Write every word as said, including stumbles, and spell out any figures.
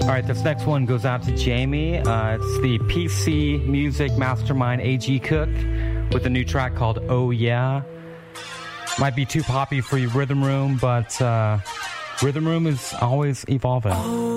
All right, this next one goes out to Jamie. Uh, it's the P C Music Mastermind A G Cook with a new track called Oh Yeah. Might be too poppy for your Rhythm Room, but uh, Rhythm Room is always evolving.